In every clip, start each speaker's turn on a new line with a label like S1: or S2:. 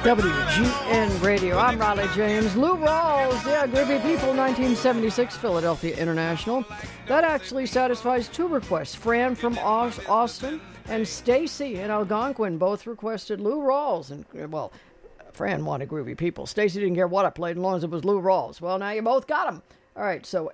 S1: WGN Radio. I'm Riley James. Lou Rawls, Groovy People, 1976, Philadelphia International. That actually satisfies two requests. Fran from Austin and Stacy in Algonquin both requested Lou Rawls. And, well, Fran wanted Groovy People. Stacy didn't care what I played as long as it was Lou Rawls. Well, now you both got them. All right, so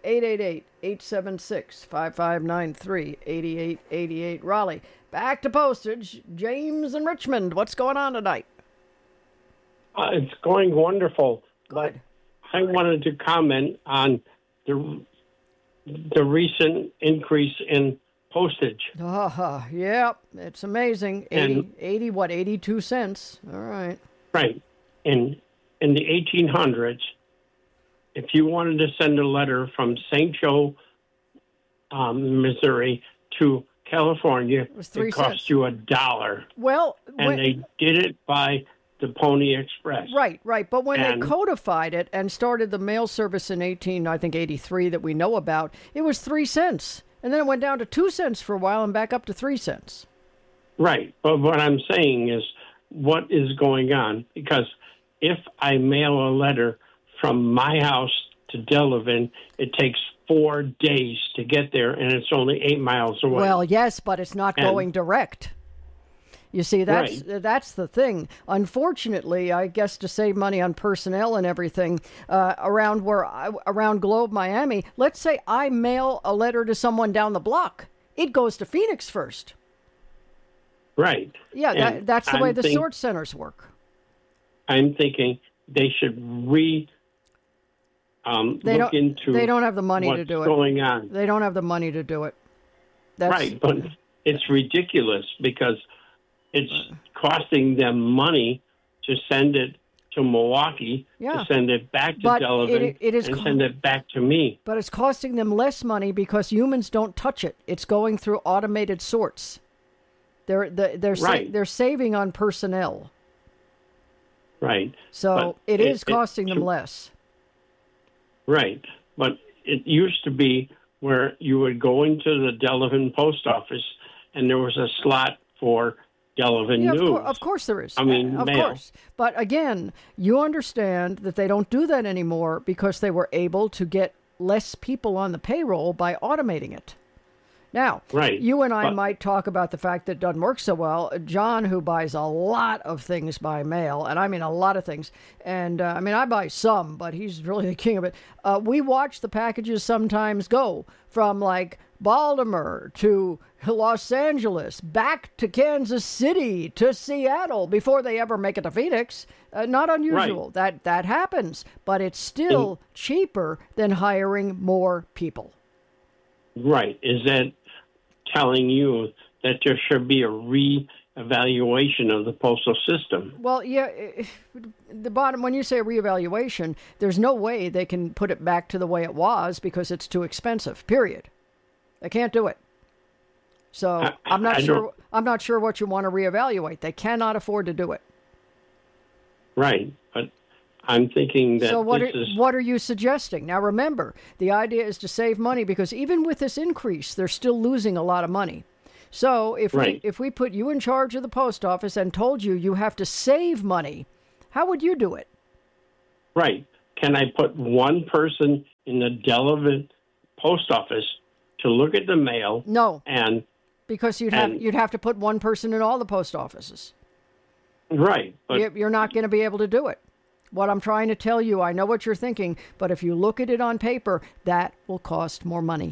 S1: 888-876-5593, 8888. Raleigh, back to postage. James in Richmond, what's going on tonight?
S2: It's going wonderful,
S1: Good.
S2: but I wanted to comment on the recent increase in postage.
S1: Yep, it's amazing. 82 cents. All right.
S2: Right. In the 1800s, if you wanted to send a letter from St. Joe, Missouri to California, it cost
S1: $0.03.
S2: you $1.
S1: Well,
S2: they did it by the Pony Express.
S1: Right. But when they codified it and started the mail service in 83 that we know about, it was 3 cents. And then it went down to 2 cents for a while and back up to 3 cents.
S2: Right. But what I'm saying is what is going on? Because if I mail a letter from my house to Delavan, it takes 4 days to get there, and it's only 8 miles away.
S1: Well, yes, but it's not going direct. You see, that's the thing. Unfortunately, I guess to save money on personnel and everything, around Globe, Miami, let's say I mail a letter to someone down the block. It goes to Phoenix first.
S2: Right.
S1: Yeah, that's the way the sort centers work.
S2: I'm thinking they should look into
S1: they don't have the money to do it.
S2: What's going on.
S1: They don't have the money to do it.
S2: Right, but it's ridiculous because it's costing them money to send it to Milwaukee, to send it back to Delavan, and send it back to me.
S1: But it's costing them less money because humans don't touch it. It's going through automated sorts. They're saving on personnel.
S2: Right.
S1: So it is costing them less.
S2: Right. But it used to be where you would go into the Delavan post office and there was a slot for Delavan News.
S1: Of course there is.
S2: Of
S1: mail. Course. But again, you understand that they don't do that anymore because they were able to get less people on the payroll by automating it. Now, you and I might talk about the fact that it doesn't work so well. John, who buys a lot of things by mail, and I mean a lot of things, and I buy some, but he's really the king of it. We watch the packages sometimes go from like Baltimore to Los Angeles, back to Kansas City, to Seattle, before they ever make it to Phoenix. Not unusual. That happens, but it's still cheaper than hiring more people.
S2: Right. Is that telling you that there should be a reevaluation of the postal system?
S1: Well, yeah, when you say reevaluation, there's no way they can put it back to the way it was because it's too expensive, period. They can't do it. So I'm not sure what you want to reevaluate. They cannot afford to do it.
S2: Right. But I'm thinking that
S1: what are you suggesting? Now, remember, the idea is to save money because even with this increase, they're still losing a lot of money. So if we put you in charge of the post office and told you have to save money, how would you do it?
S2: Right. Can I put one person in the Delavan post office to look at the mail?
S1: No. Because you'd have to put one person in all the post offices.
S2: Right. But
S1: you're not going to be able to do it. What I'm trying to tell you, I know what you're thinking, but if you look at it on paper, that will cost more money.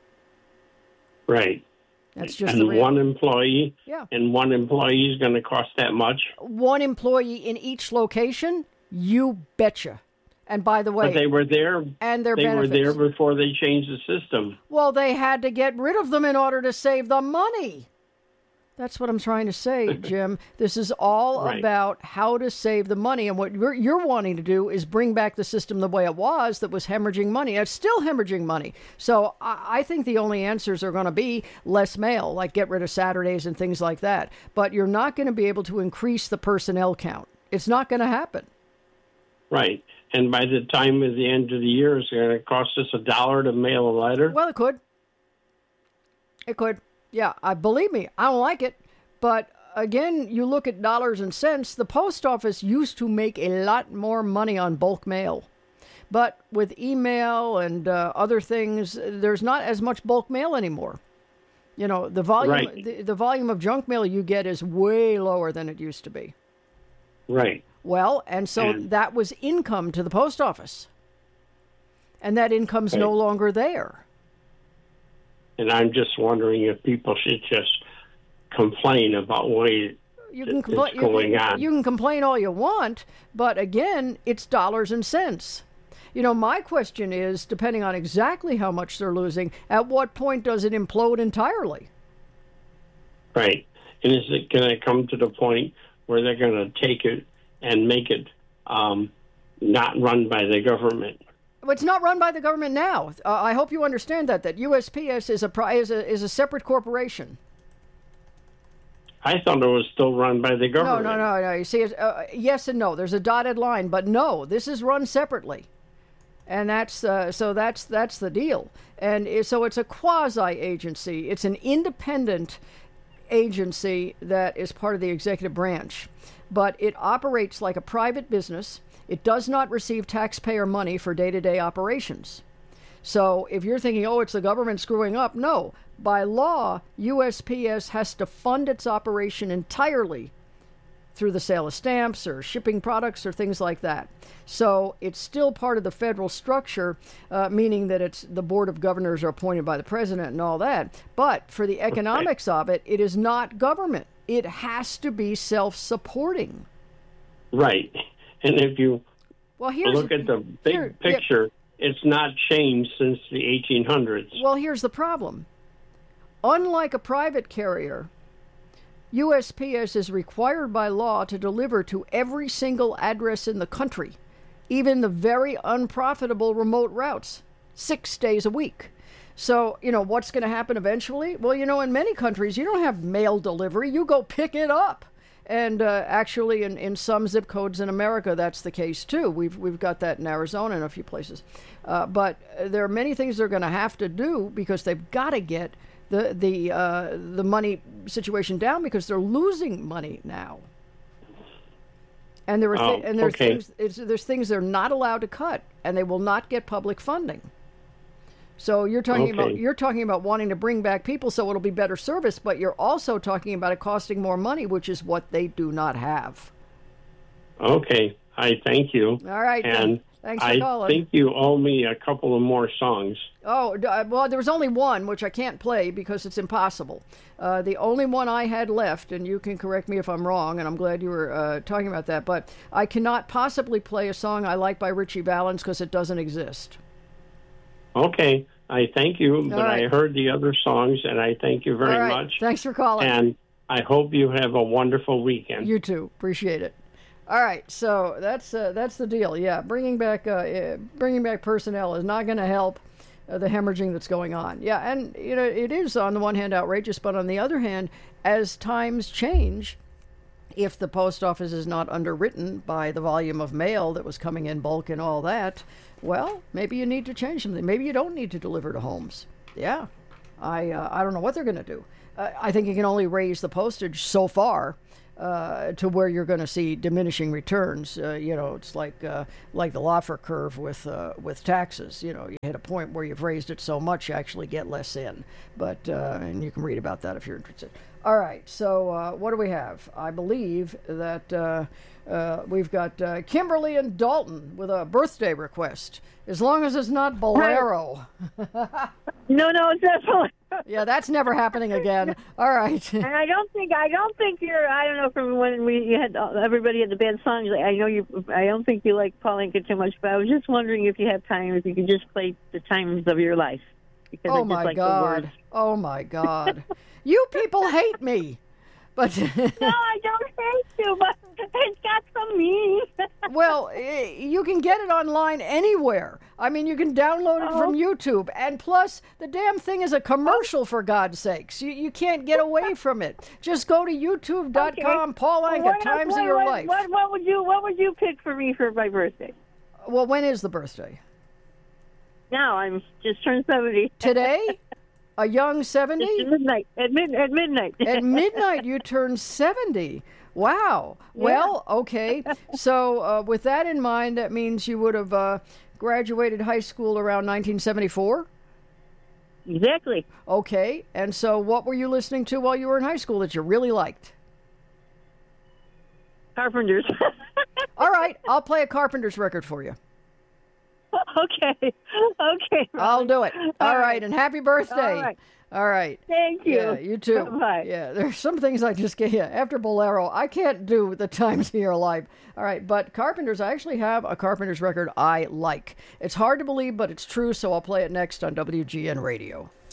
S2: Right.
S1: That's just
S2: one employee. Yeah. And one employee is going to cost that much.
S1: One employee in each location? You betcha. And by the way,
S2: but they were there,
S1: and their
S2: they
S1: benefits.
S2: were there before they changed the system.
S1: Well, they had to get rid of them in order to save the money. That's what I'm trying to say, Jim. This is all about how to save the money. And what you're wanting to do is bring back the system the way it was that was hemorrhaging money. It's still hemorrhaging money. So I think the only answers are going to be less mail, like get rid of Saturdays and things like that. But you're not going to be able to increase the personnel count. It's not going to happen.
S2: Right. And by the time of the end of the year, it's going to cost us $1 to mail a letter?
S1: Well, it could. It could. Yeah, believe me, I don't like it, but again, you look at dollars and cents, the post office used to make a lot more money on bulk mail. But with email and other things, there's not as much bulk mail anymore. You know, the volume
S2: right.
S1: the volume of junk mail you get is way lower than it used to be.
S2: Right.
S1: Well, and so that was income to the post office. And that income's no longer there.
S2: And I'm just wondering if people should just complain about what it's going on.
S1: You can complain all you want, but again, it's dollars and cents. You know, my question is, depending on exactly how much they're losing, at what point does it implode entirely?
S2: Right. And is it going to come to the point where they're going to take it and make it not run by the government?
S1: It's not run by the government now. I hope you understand that USPS is a separate corporation.
S2: I thought it was still run by the government.
S1: No. You see, yes and no. There's a dotted line, but no, this is run separately. And that's the deal. And so it's a quasi-agency. It's an independent agency that is part of the executive branch. But it operates like a private business. It does not receive taxpayer money for day-to-day operations. So if you're thinking, oh, it's the government screwing up, no. By law, USPS has to fund its operation entirely through the sale of stamps or shipping products or things like that. So it's still part of the federal structure, meaning that it's the board of governors are appointed by the president and all that. But for the economics of it, it is not government. It has to be self-supporting.
S2: Right. And if you look at the big picture, it's not changed since the 1800s.
S1: Well, here's the problem. Unlike a private carrier, USPS is required by law to deliver to every single address in the country, even the very unprofitable remote routes, 6 days a week. So, you know, what's going to happen eventually? Well, you know, in many countries, you don't have mail delivery. You go pick it up. And actually, in some zip codes in America, that's the case, too. We've got that in Arizona and a few places. But there are many things they're going to have to do because they've got to get the money situation down because they're losing money now. And there's things they're not allowed to cut, and they will not get public funding. So you're talking about wanting to bring back people so it'll be better service, but you're also talking about it costing more money, which is what they do not have.
S2: Okay, I thank you.
S1: All right,
S2: and
S1: thanks for calling.
S2: I think you owe me a couple of more songs.
S1: Oh, well, there was only one, which I can't play because it's impossible. The only one I had left, and you can correct me if I'm wrong, and I'm glad you were talking about that, but I cannot possibly play a song I like by Ritchie Valens because it doesn't exist.
S2: Okay, I thank you, but I heard the other songs, and I thank you very much.
S1: Thanks for calling.
S2: And I hope you have a wonderful weekend.
S1: You too. Appreciate it. All right, so that's the deal. Yeah, bringing back personnel is not going to help the hemorrhaging that's going on. Yeah, and you know it is on the one hand outrageous, but on the other hand, as times change, if the post office is not underwritten by the volume of mail that was coming in bulk and all that, well, maybe you need to change something. Maybe you don't need to deliver to homes. Yeah, I don't know what they're going to do. I think you can only raise the postage so far to where you're going to see diminishing returns. You know, it's like the Laffer curve with taxes. You know, you hit a point where you've raised it so much, you actually get less in. But and you can read about that if you're interested. All right, so what do we have? I believe that we've got Kimberly and Dalton with a birthday request. As long as it's not Bolero.
S3: No, it's definitely.
S1: Yeah, that's never happening again. All right.
S3: And I don't think you're. I don't know from when you had everybody had the bad songs. I don't think you like Paulinka too much, but I was just wondering if you have time, if you could just play the times of your life. Because
S1: oh my God! Oh my God! You people hate me. But
S3: no, I don't hate you, but it's got some meaning.
S1: Well, you can get it online anywhere. I mean, you can download it from YouTube. And plus, the damn thing is a commercial, for God's sakes. You can't get away from it. Just go to youtube.com, Paul Anka, Times of Your Life.
S3: What would you pick for me for my birthday?
S1: Well, when is the birthday?
S3: Now, I'm just turned 70.
S1: Today? A young 70?
S3: At midnight. At midnight.
S1: At midnight, you turned 70. Wow. Yeah. Well, okay. So with that in mind, that means you would have graduated high school around 1974?
S3: Exactly.
S1: Okay. And so what were you listening to while you were in high school that you really liked?
S3: Carpenters.
S1: All right. I'll play a Carpenters record for you.
S3: Okay.
S1: I'll do it. All right. And happy birthday. All right.
S3: Thank you.
S1: Yeah, you too.
S3: Bye.
S1: Yeah, there's some things I just get. Yeah, after Bolero, I can't do the Times Here Live. All right, but Carpenters, I actually have a Carpenters record I like. It's hard to believe, but it's true, so I'll play it next on WGN Radio.